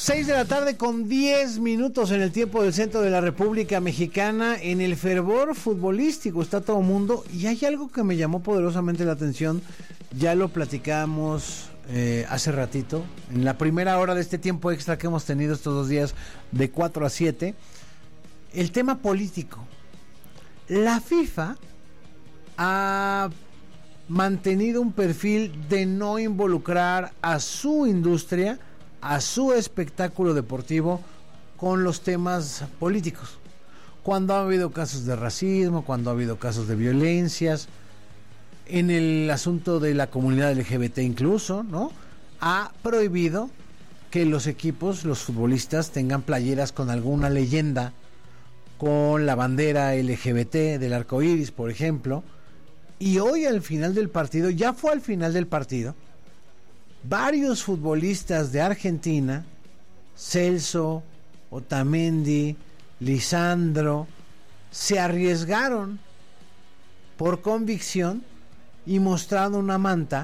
6 de la tarde con 10 minutos en el tiempo del centro de la República Mexicana. En el fervor futbolístico está todo el mundo, y hay algo que me llamó poderosamente la atención. Ya lo platicamos hace ratito, en la primera hora de este tiempo extra que hemos tenido estos 2 días de 4 a 7. El tema político. La FIFA ha mantenido un perfil de no involucrar a su industria, a su espectáculo deportivo, con los temas políticos. Cuando ha habido casos de racismo, cuando ha habido casos de violencias, en el asunto de la comunidad LGBT incluso, ¿no? Ha prohibido que los equipos, los futbolistas, tengan playeras con alguna leyenda, con la bandera LGBT del arco iris, por ejemplo. Y hoy al final del partido, ya fue al final del partido, varios futbolistas de Argentina, Celso, Otamendi, Lisandro, se arriesgaron por convicción y mostraron una manta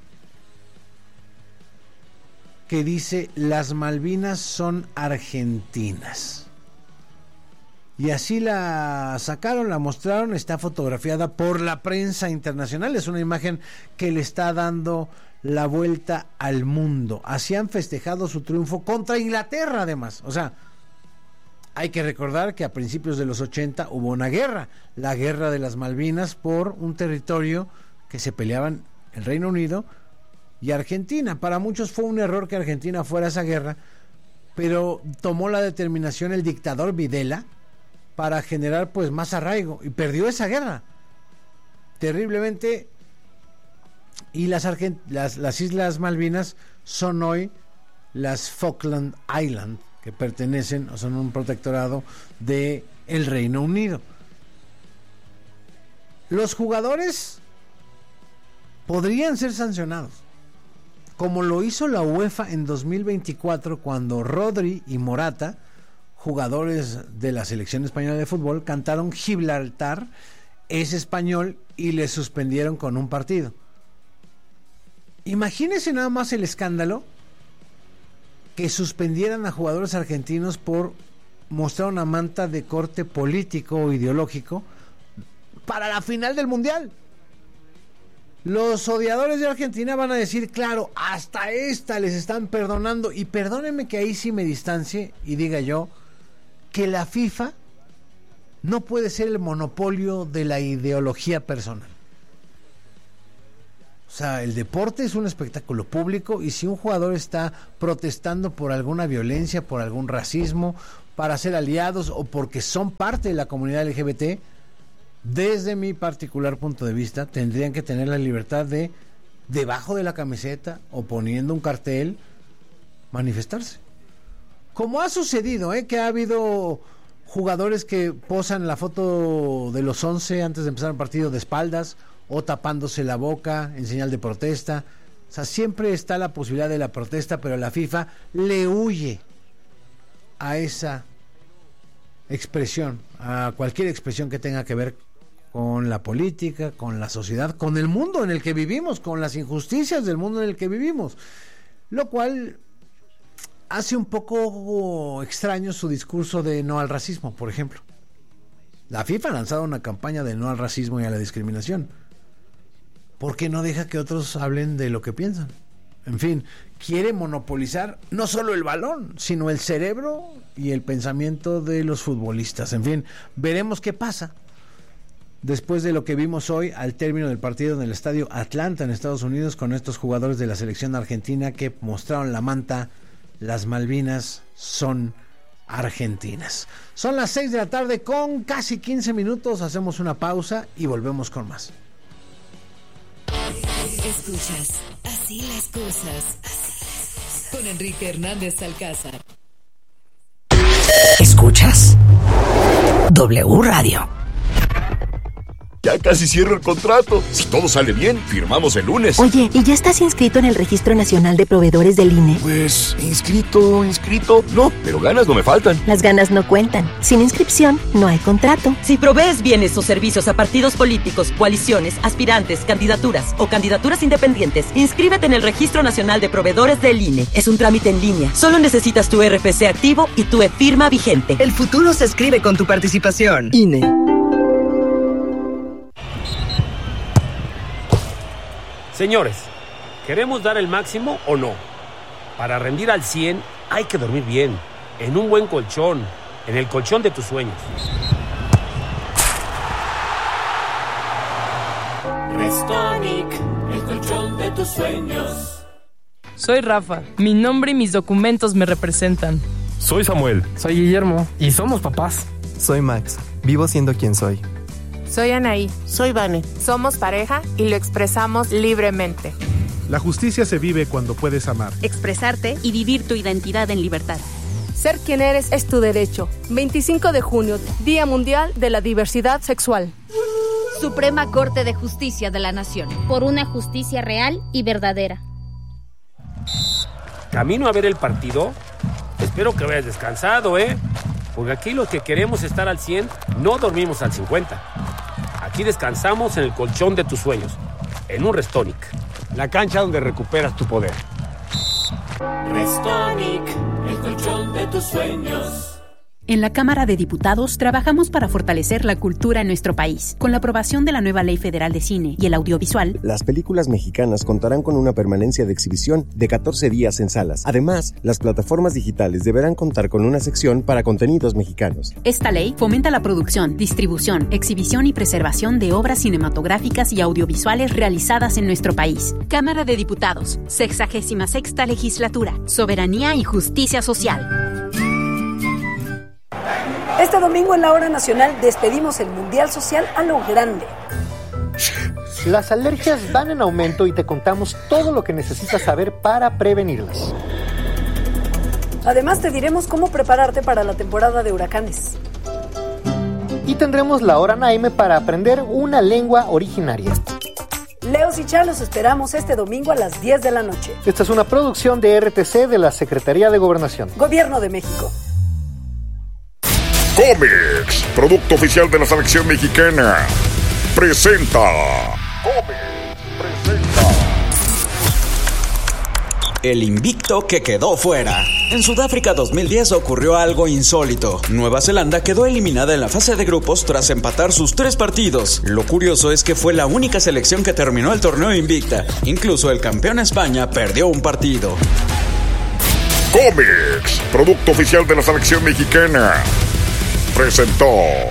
que dice: las Malvinas son argentinas. Y así la sacaron, la mostraron, está fotografiada por la prensa internacional. Es una imagen que le está dando la vuelta al mundo. Así han festejado su triunfo contra Inglaterra, además. O sea, hay que recordar que a principios de los 80 hubo una guerra, la guerra de las Malvinas, por un territorio que se peleaban el Reino Unido y Argentina. Para muchos fue un error que Argentina fuera a esa guerra, pero tomó la determinación el dictador Videla para generar pues más arraigo, y perdió esa guerra terriblemente. Y las Islas Malvinas son hoy las Falkland Islands, que pertenecen o son un protectorado de el Reino Unido. Los jugadores podrían ser sancionados, como lo hizo la UEFA en 2024, cuando Rodri y Morata, jugadores de la selección española de fútbol, cantaron Gibraltar es español y les suspendieron con un partido. Imagínense nada más el escándalo que suspendieran a jugadores argentinos por mostrar una manta de corte político o ideológico para la final del Mundial. Los odiadores de Argentina van a decir: claro, hasta esta les están perdonando. Y perdónenme que ahí sí me distancie y diga yo que la FIFA no puede ser el monopolio de la ideología personal. O sea, el deporte es un espectáculo público, y si un jugador está protestando por alguna violencia, por algún racismo, para ser aliados o porque son parte de la comunidad LGBT, desde mi particular punto de vista, tendrían que tener la libertad de, debajo de la camiseta o poniendo un cartel, manifestarse. Como ha sucedido, que ha habido jugadores que posan la foto de los 11 antes de empezar el partido de espaldas, o tapándose la boca en señal de protesta. O sea, siempre está la posibilidad de la protesta, pero la FIFA le huye a esa expresión, a cualquier expresión que tenga que ver con la política, con la sociedad, con el mundo en el que vivimos, con las injusticias del mundo en el que vivimos, lo cual hace un poco extraño su discurso de no al racismo, por ejemplo. La FIFA ha lanzado una campaña de no al racismo y a la discriminación, porque no deja que otros hablen de lo que piensan. En fin, quiere monopolizar no solo el balón, sino el cerebro y el pensamiento de los futbolistas. En fin, veremos qué pasa después de lo que vimos hoy al término del partido en el estadio Atlanta en Estados Unidos, con estos jugadores de la selección argentina que mostraron la manta: las Malvinas son argentinas. Son las 6 de la tarde con casi 15 minutos. Hacemos una pausa y volvemos con más. Escuchas Así las cosas con Enrique Hernández Alcázar. Escuchas W Radio. Ya casi cierro el contrato. Si todo sale bien, firmamos el lunes. Oye, ¿y ya estás inscrito en el Registro Nacional de Proveedores del INE? Pues, inscrito. No, pero ganas no me faltan. Las ganas no cuentan. Sin inscripción, no hay contrato. Si provees bienes o servicios a partidos políticos, coaliciones, aspirantes, candidaturas o candidaturas independientes, inscríbete en el Registro Nacional de Proveedores del INE. Es un trámite en línea. Solo necesitas tu RFC activo y tu e-firma vigente. El futuro se escribe con tu participación. INE. Señores, ¿queremos dar el máximo o no? Para rendir al 100 hay que dormir bien, en un buen colchón, en el colchón de tus sueños. Restonic, el colchón de tus sueños. Soy Rafa, mi nombre y mis documentos me representan. Soy Samuel. Soy Guillermo y somos papás. Soy Max, vivo siendo quien soy. Soy Anaí. Soy Vane. Somos pareja y lo expresamos libremente. La justicia se vive cuando puedes amar, expresarte y vivir tu identidad en libertad. Ser quien eres es tu derecho. 25 de junio, Día Mundial de la Diversidad Sexual. Suprema Corte de Justicia de la Nación. Por una justicia real y verdadera. ¿Camino a ver el partido? Espero que vayas descansado, porque aquí los que queremos estar al 100 no dormimos al 50. Aquí descansamos en el colchón de tus sueños, en un Restonic. La cancha donde recuperas tu poder. Restonic, el colchón de tus sueños. En la Cámara de Diputados trabajamos para fortalecer la cultura en nuestro país. Con la aprobación de la nueva Ley Federal de Cine y el Audiovisual, las películas mexicanas contarán con una permanencia de exhibición de 14 días en salas. Además, las plataformas digitales deberán contar con una sección para contenidos mexicanos. Esta ley fomenta la producción, distribución, exhibición y preservación de obras cinematográficas y audiovisuales realizadas en nuestro país. Cámara de Diputados, 66ª Legislatura, Soberanía y Justicia Social. Este domingo en la Hora Nacional despedimos el Mundial Social a lo grande. Las alergias van en aumento y te contamos todo lo que necesitas saber para prevenirlas. Además te diremos cómo prepararte para la temporada de huracanes. Y tendremos la Hora Naime para aprender una lengua originaria. Leos y Chalos esperamos este domingo a las 10 de la noche. Esta es una producción de RTC de la Secretaría de Gobernación. Gobierno de México. Comex, producto oficial de la selección mexicana, presenta. El invicto que quedó fuera. En Sudáfrica 2010 ocurrió algo insólito. Nueva Zelanda quedó eliminada en la fase de grupos tras empatar sus 3 partidos. Lo curioso es que fue la única selección que terminó el torneo invicta. Incluso el campeón España perdió un partido. Comex, producto oficial de la selección mexicana, presentó.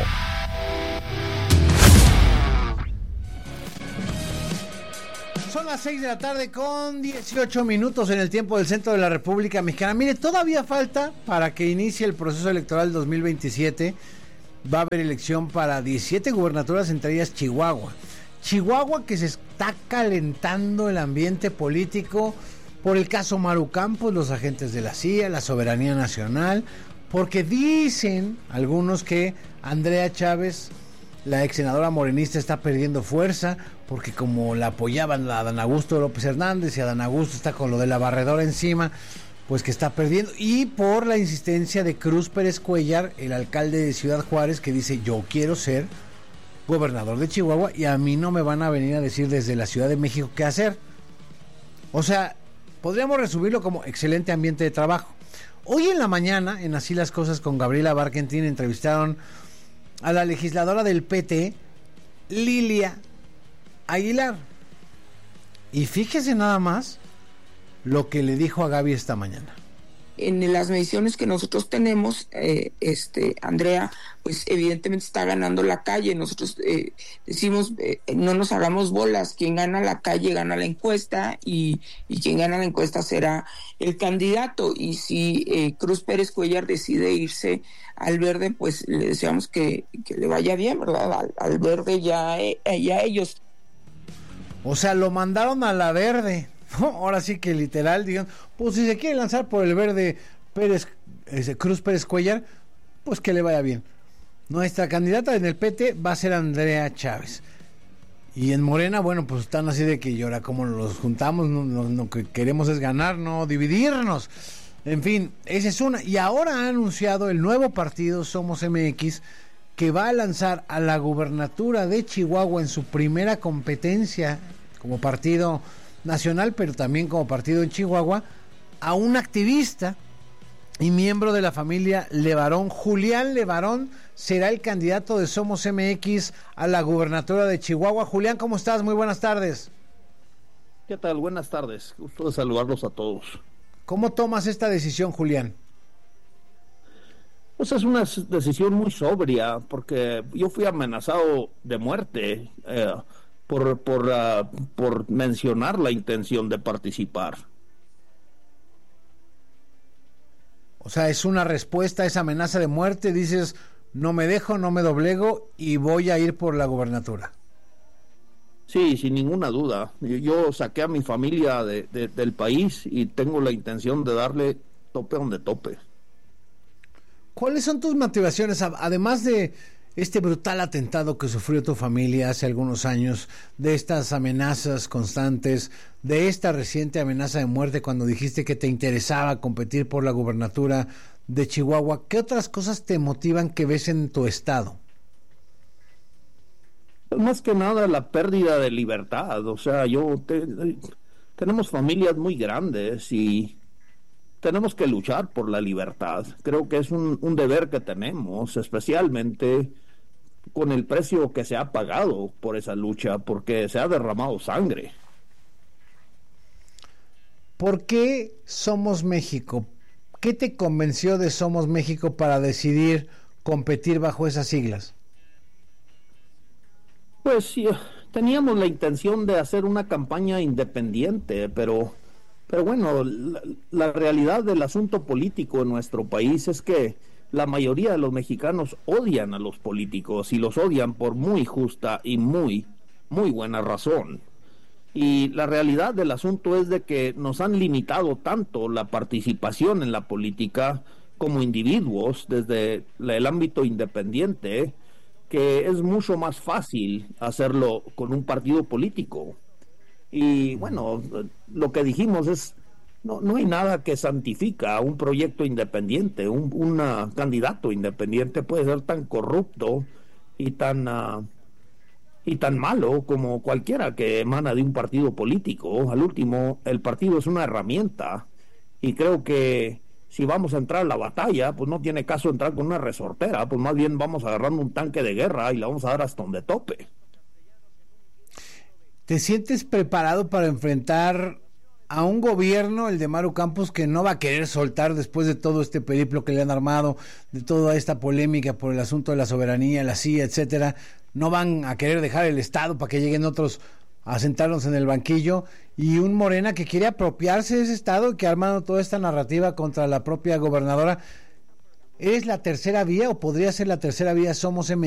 Son las 6 de la tarde con 18 minutos en el tiempo del centro de la República Mexicana. Mire, todavía falta para que inicie el proceso electoral 2027. Va a haber elección para 17 gubernaturas, entre ellas Chihuahua. Chihuahua, que se está calentando el ambiente político por el caso Maru Campos, los agentes de la CIA, la soberanía nacional, porque dicen algunos que Andrea Chávez, la ex senadora morenista, está perdiendo fuerza, porque como la apoyaban a Adán Augusto López Hernández y Adán Augusto está con lo de la barredora encima, pues que está perdiendo, y por la insistencia de Cruz Pérez Cuéllar, el alcalde de Ciudad Juárez, que dice: yo quiero ser gobernador de Chihuahua y a mí no me van a venir a decir desde la Ciudad de México qué hacer. O sea, podríamos resumirlo como excelente ambiente de trabajo. Hoy en la mañana, en Así las Cosas con Gabriela Barkentin, entrevistaron a la legisladora del PT, Lilia Aguilar. Y fíjese nada más lo que le dijo a Gaby esta mañana. En las mediciones que nosotros tenemos, Andrea, pues evidentemente está ganando la calle. Nosotros decimos, no nos hagamos bolas, quien gana la calle gana la encuesta y quien gana la encuesta será el candidato. Y si Cruz Pérez Cuéllar decide irse al Verde, pues le deseamos que le vaya bien, ¿verdad? Al Verde ya ellos. O sea, lo mandaron a la Verde. Ahora sí que literal, digan, pues si se quiere lanzar por el Verde Cruz Pérez Cuéllar, pues que le vaya bien. Nuestra candidata en el PT va a ser Andrea Chávez. Y en Morena, bueno, pues están así de que y ahora como los juntamos, lo que queremos es ganar, no dividirnos. En fin, esa es una. Y ahora ha anunciado el nuevo partido Somos MX, que va a lanzar a la gubernatura de Chihuahua en su primera competencia como partido nacional, pero también como partido en Chihuahua, a un activista y miembro de la familia Levarón. Julián Levarón será el candidato de Somos MX a la gubernatura de Chihuahua. Julián, ¿cómo estás? Muy buenas tardes. ¿Qué tal? Buenas tardes. Gusto de saludarlos a todos. ¿Cómo tomas esta decisión, Julián? Pues es una decisión muy sobria, porque yo fui amenazado de muerte por mencionar la intención de participar. O sea, es una respuesta a esa amenaza de muerte. Dices, no me dejo, no me doblego y voy a ir por la gubernatura. Sí, sin ninguna duda. Yo saqué a mi familia del país y tengo la intención de darle tope donde tope. ¿Cuáles son tus motivaciones, además de este brutal atentado que sufrió tu familia hace algunos años, de estas amenazas constantes, de esta reciente amenaza de muerte cuando dijiste que te interesaba competir por la gubernatura de Chihuahua? ¿Qué otras cosas te motivan que ves en tu estado? Más que nada la pérdida de libertad. O sea, tenemos familias muy grandes y tenemos que luchar por la libertad. Creo que es un deber que tenemos, especialmente con el precio que se ha pagado por esa lucha, porque se ha derramado sangre. ¿Por qué Somos México? ¿Qué te convenció de Somos México para decidir competir bajo esas siglas? Pues sí, teníamos la intención de hacer una campaña independiente, pero bueno, la realidad del asunto político en nuestro país es que la mayoría de los mexicanos odian a los políticos y los odian por muy justa y muy buena razón. Y la realidad del asunto es de que nos han limitado tanto la participación en la política como individuos desde el ámbito independiente, que es mucho más fácil hacerlo con un partido político. Y bueno, lo que dijimos es, no hay nada que santifica un proyecto independiente. Un candidato independiente puede ser tan corrupto y tan malo como cualquiera que emana de un partido político. Al último, el partido es una herramienta, y creo que si vamos a entrar a la batalla, pues no tiene caso entrar con una resortera, pues más bien vamos agarrando un tanque de guerra y la vamos a dar hasta donde tope. ¿Te sientes preparado para enfrentar a un gobierno, el de Maru Campos, que no va a querer soltar después de todo este periplo que le han armado, de toda esta polémica por el asunto de la soberanía, la CIA, etcétera? No van a querer dejar el Estado para que lleguen otros a sentarnos en el banquillo, y un Morena que quiere apropiarse de ese Estado y que ha armado toda esta narrativa contra la propia gobernadora. ¿Es la tercera vía o podría ser la tercera vía Somos MX?